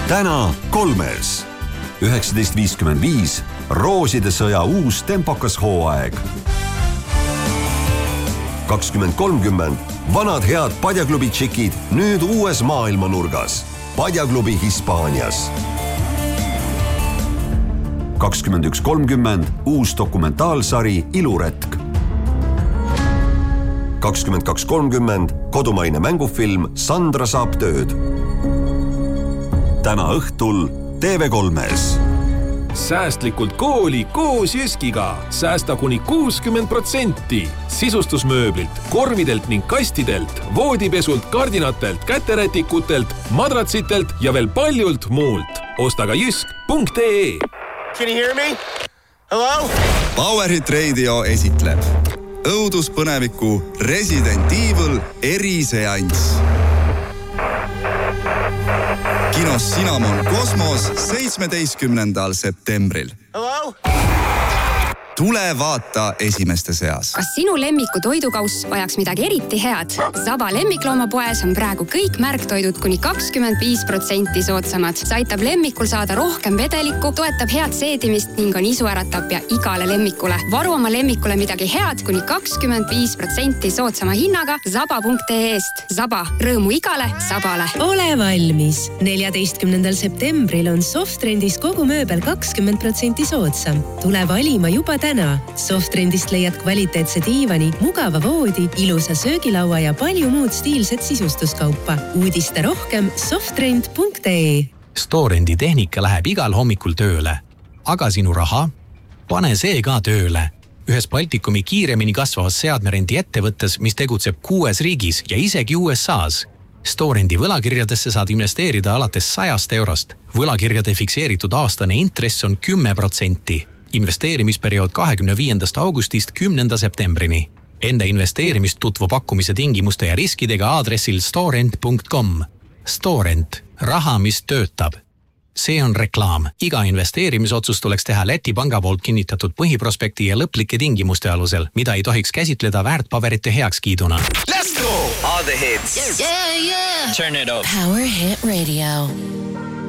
Täna kolmes. 19.55 Rooside sõja uus tempokas hooaeg. 20.30 vanad head Padjaklubi tšikid nüüd uues maailmanurgas. Padjaklubi Hispaanias. 21.30 uus dokumentaalsari Iluretk. 22.30 kodumaine mängufilm Sandra saab tööd. Täna õhtul TV3-s. Säästlikult kooli koos Jyskiga. Säästa kuni 60%. Sisustusmööblilt, korvidelt ning kastidelt, voodipesult, kardinatelt, käterätikutelt, madratsitelt ja veel paljult muult. Osta ka jysk.ee. Can you hear me? Hello? Powerhit Radio esitleb õuduspõneviku Resident Evil eriseanss. Kinos Cinnamon Kosmos 17. septembril. Hello? Tule vaata esimeste seas. Kas sinu lemmiku toidukauss vajaks midagi eriti head? Saba lemmikloomapoes on praegu kõik märktoidud kuni 25% soodsamad. See aitab lemmikul saada rohkem vedelikku, toetab head seedimist ning on isuäratapja igale lemmikule. Varu oma lemmikule midagi head kuni 25% soodsama hinnaga saba.ee-st. Saba, rõõmu igale sabale. Ole valmis! 14. septembril on Softrendis kogu mööbel 20% soodsam. Tule valima juba täna. Softrendist leiad kvaliteetse diivani, mugava voodi, ilusa söögilaua ja palju muud stiilset sisustuskaupa. Uudista rohkem softrend.ee. Storendi tehnika läheb igal hommikul tööle. Aga sinu raha? Pane see ka tööle. Ühes Baltikumi kiiremini kasvavas seadmerendi ettevõttes, mis tegutseb 6 riigis ja isegi USA's. Storendi võlakirjadesse saad investeerida alates 100 eurost. Võlakirjade fikseeritud aastane intress on 10%. Investeerimisperiood 25. augustist 10. septembrini. Enda investeerimist tutvu pakkumise tingimuste ja riskidega aadressil storent.com. Storent. Raha, mis töötab. See on reklaam. Iga investeerimisotsust tuleks teha Läti panga poolt kinnitatud põhiprospekti ja lõplike tingimuste alusel, mida ei tohiks käsitleda väärtpaberite heakskiiduna. Let's go! All the hits. Yeah, yeah. Turn it up. Power Hit Radio.